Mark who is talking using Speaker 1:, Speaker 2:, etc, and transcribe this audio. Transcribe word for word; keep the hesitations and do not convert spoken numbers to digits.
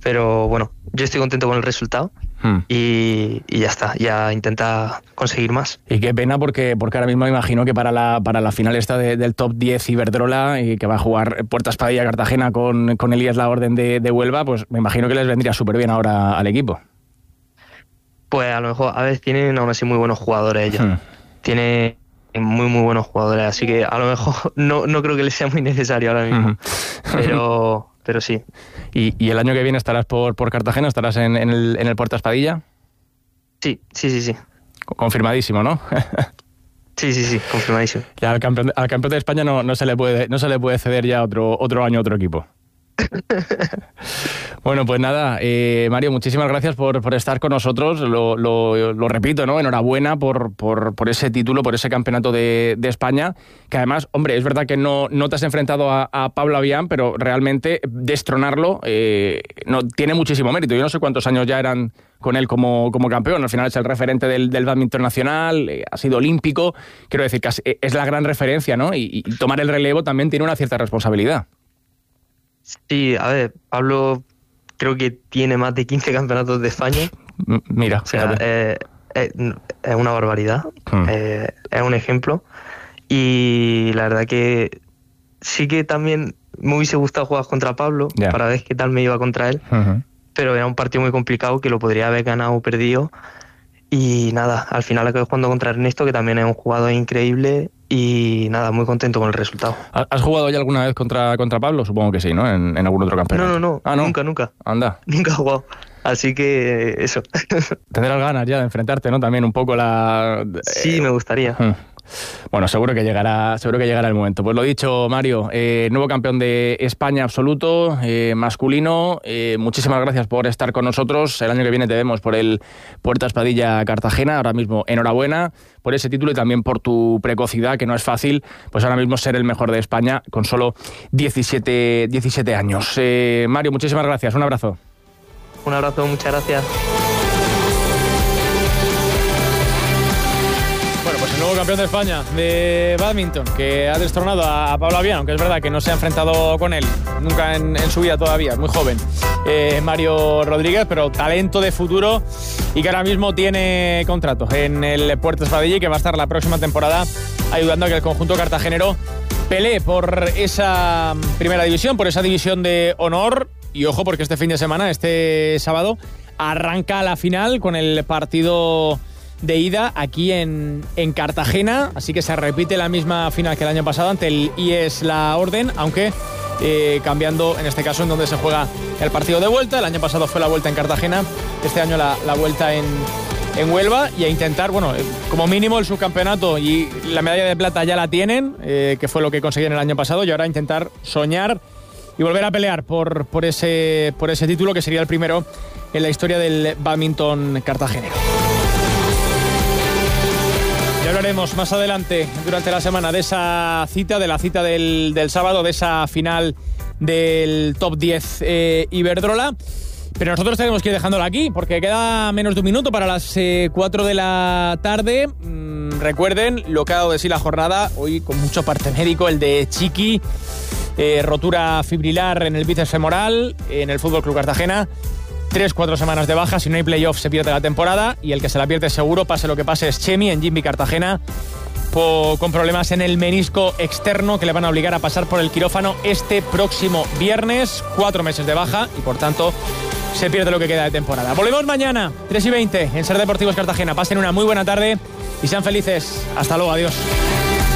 Speaker 1: pero bueno, yo estoy contento con el resultado. Hmm. Y, y ya está, ya intenta conseguir más.
Speaker 2: Y qué pena porque, porque ahora mismo me imagino que para la, para la final esta de, del top diez Iberdrola, y que va a jugar Puerta Espadilla Cartagena con, con Elías La Orden de, de Huelva, pues me imagino que les vendría súper bien ahora al equipo.
Speaker 1: Pues a lo mejor, a veces tienen aún así muy buenos jugadores ellos. Hmm. Tiene muy muy buenos jugadores, así que a lo mejor no, no creo que les sea muy necesario ahora mismo. Hmm. Pero... Pero sí.
Speaker 2: ¿Y, ¿Y el año que viene estarás por, por Cartagena? ¿Estarás en, en, el, en el Puerta Espadilla?
Speaker 1: Sí, sí, sí, sí.
Speaker 2: Confirmadísimo, ¿no?
Speaker 1: Sí, sí, sí, confirmadísimo.
Speaker 2: Ya al campeón, al campeón de España no, no se le puede, no se le puede ceder ya otro, otro año a otro equipo. Bueno, pues nada, eh, Mario, muchísimas gracias por, por estar con nosotros. Lo, lo, lo repito, ¿no? Enhorabuena por, por, por ese título, por ese campeonato de, de España, que además, hombre, es verdad que no, no te has enfrentado a, a Pablo Avián, pero realmente destronarlo eh, no, tiene muchísimo mérito. Yo no sé cuántos años ya eran con él como, como campeón. Al final es el referente del, del bádminton nacional, eh, ha sido olímpico. Quiero decir que es la gran referencia, ¿no? Y, y tomar el relevo también tiene una cierta responsabilidad.
Speaker 1: Sí, a ver, Pablo creo que tiene más de quince campeonatos de España.
Speaker 2: Mira,
Speaker 1: o sea, eh, es, es una barbaridad, hmm. eh, es un ejemplo. Y la verdad que sí que también me hubiese gustado jugar contra Pablo, yeah. para ver qué tal me iba contra él, uh-huh. pero era un partido muy complicado que lo podría haber ganado o perdido. Y nada, al final acabé jugando contra Ernesto, que también es un jugador increíble. Y nada, muy contento con el resultado.
Speaker 2: ¿Has jugado ya alguna vez contra, contra Pablo? Supongo que sí, ¿no? En, en algún otro campeonato.
Speaker 1: No, no, no,
Speaker 2: ah, ¿no?
Speaker 1: Nunca, nunca.
Speaker 2: Anda.
Speaker 1: Nunca he jugado. Así que eso.
Speaker 2: Tendrás ganas ya de enfrentarte, ¿no? También un poco la...
Speaker 1: Sí, eh... me gustaría.
Speaker 2: Bueno, seguro que llegará, seguro que llegará el momento. Pues lo dicho, Mario, eh, nuevo campeón de España absoluto, eh, masculino. Eh, muchísimas gracias por estar con nosotros. El año que viene te vemos por el Puerta Espadilla Cartagena. Ahora mismo, enhorabuena por ese título y también por tu precocidad, que no es fácil, pues ahora mismo ser el mejor de España con solo diecisiete, diecisiete años. Eh, Mario, muchísimas gracias. Un abrazo.
Speaker 1: Un abrazo, muchas gracias.
Speaker 2: Pues el nuevo campeón de España de bádminton, que ha destronado a Pablo Avián, aunque es verdad que no se ha enfrentado con él nunca en, en su vida todavía, es muy joven, eh, Mario Rodríguez, pero talento de futuro y que ahora mismo tiene contrato en el Puerta Espadilla y que va a estar la próxima temporada ayudando a que el conjunto cartagenero pelee por esa primera división, por esa división de honor. Y ojo, porque este fin de semana, este sábado, arranca la final con el partido de ida aquí en, en Cartagena, así que se repite la misma final que el año pasado ante el I E S La Orden, aunque eh, cambiando en este caso en donde se juega el partido de vuelta. El año pasado fue la vuelta en Cartagena, este año la, la vuelta en, en Huelva, y a intentar, bueno, como mínimo el subcampeonato y la medalla de plata ya la tienen, eh, que fue lo que consiguieron el año pasado, y ahora intentar soñar y volver a pelear por, por, ese, por ese título, que sería el primero en la historia del bádminton cartagenero. Ya hablaremos más adelante durante la semana de esa cita, de la cita del, del sábado, de esa final del top diez eh, Iberdrola. Pero nosotros tenemos que ir dejándola aquí porque queda menos de un minuto para las eh, cuatro de la tarde. Mm, recuerden lo que ha dado de sí la jornada, hoy con mucho parte médico, el de Chiqui, eh, rotura fibrilar en el bíceps femoral en el F C Cartagena. Tres, cuatro semanas de baja, si no hay playoff se pierde la temporada, y el que se la pierde seguro, pase lo que pase, es Chemi en Jimmy Cartagena, po, con problemas en el menisco externo que le van a obligar a pasar por el quirófano este próximo viernes. Cuatro meses de baja y por tanto se pierde lo que queda de temporada. Volvemos mañana, tres y veinte, en Ser Deportivos Cartagena. Pasen una muy buena tarde y sean felices. Hasta luego, adiós.